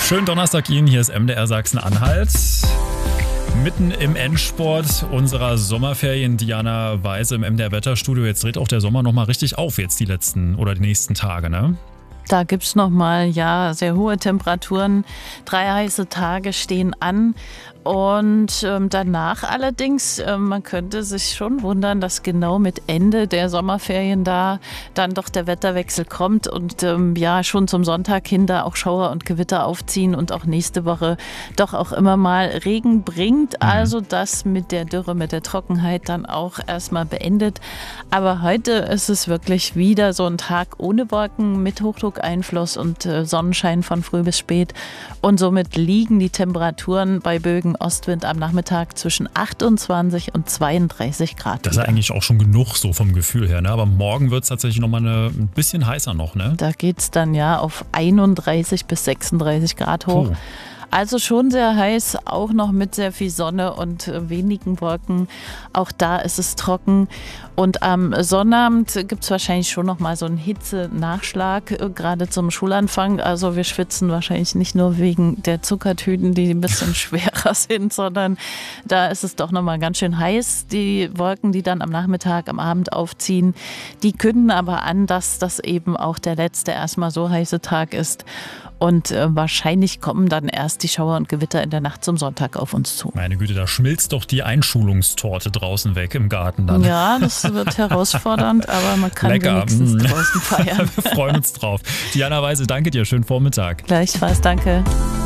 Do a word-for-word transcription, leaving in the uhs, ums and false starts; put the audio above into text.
Schönen Donnerstag Ihnen, hier ist M D R Sachsen-Anhalt. Mitten im Endsport unserer Sommerferien, Diana Weise im M D R Wetterstudio. Jetzt dreht auch der Sommer nochmal richtig auf jetzt die letzten oder die nächsten Tage, ne? Da gibt's nochmal, ja, sehr hohe Temperaturen. Drei heiße Tage stehen an. Und ähm, danach allerdings, äh, man könnte sich schon wundern, dass genau mit Ende der Sommerferien da dann doch der Wetterwechsel kommt und ähm, ja schon zum Sonntag hin da auch Schauer und Gewitter aufziehen und auch nächste Woche doch auch immer mal Regen bringt. Also das mit der Dürre, mit der Trockenheit dann auch erstmal beendet. Aber heute ist es wirklich wieder so ein Tag ohne Wolken mit Hochdruckeinfluss und äh, Sonnenschein von früh bis spät. Und somit liegen die Temperaturen bei Bögen Ostwind am Nachmittag zwischen achtundzwanzig und zweiunddreißig Grad. Das ist ja eigentlich auch schon genug so vom Gefühl her, ne? Aber morgen wird es tatsächlich nochmal eine, ein bisschen heißer noch, ne? Da geht es dann ja auf einunddreißig bis sechsunddreißig Grad hoch. Puh. Also schon sehr heiß, auch noch mit sehr viel Sonne und wenigen Wolken. Auch da ist es trocken. Und am Sonnabend gibt es wahrscheinlich schon noch mal so einen Hitze-Nachschlag, gerade zum Schulanfang. Also wir schwitzen wahrscheinlich nicht nur wegen der Zuckertüten, die ein bisschen schwerer sind, sondern da ist es doch noch mal ganz schön heiß. Die Wolken, die dann am Nachmittag, am Abend aufziehen, die kündigen aber an, dass das eben auch der letzte erstmal so heiße Tag ist. Und äh, wahrscheinlich kommen dann erst die Schauer und Gewitter in der Nacht zum Sonntag auf uns zu. Meine Güte, da schmilzt doch die Einschulungstorte draußen weg im Garten dann. Ja, das wird herausfordernd, aber man kann Lecker. wenigstens draußen feiern. Wir freuen uns drauf. Diana Weise, danke dir. Schönen Vormittag. Gleichfalls, danke.